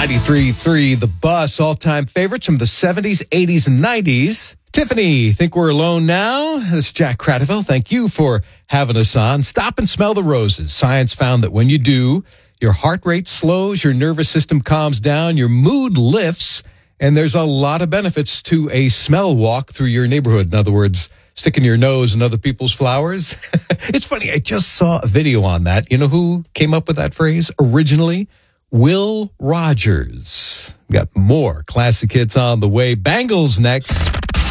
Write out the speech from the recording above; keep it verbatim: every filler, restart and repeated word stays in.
ninety-three point three The Bus, all-time favorites from the seventies, eighties, and nineties. Tiffany, think we're alone now? This is Jack Cradaville. Thank you for having us on. Stop and smell the roses. Science found that when you do, your heart rate slows, your nervous system calms down, your mood lifts, and there's a lot of benefits to a smell walk through your neighborhood. In other words, sticking your nose in other people's flowers. It's funny, I just saw a video on that. You know who came up with that phrase originally? Will Rogers. Got more classic hits on the way. Bangles next.